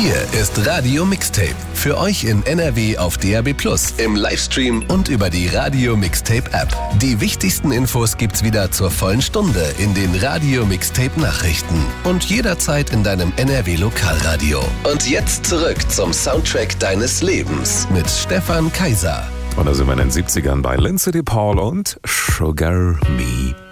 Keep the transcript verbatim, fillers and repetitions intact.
Hier ist Radio Mixtape. Für euch in N R W auf D A B plus, im Livestream und über die Radio Mixtape App. Die wichtigsten Infos gibt's wieder zur vollen Stunde in den Radio Mixtape Nachrichten und jederzeit in deinem N R W Lokalradio. Und jetzt zurück zum Soundtrack deines Lebens mit Stefan Kaiser. Und da sind wir in den siebzigern bei Lindsay DePaul und Sugar Me.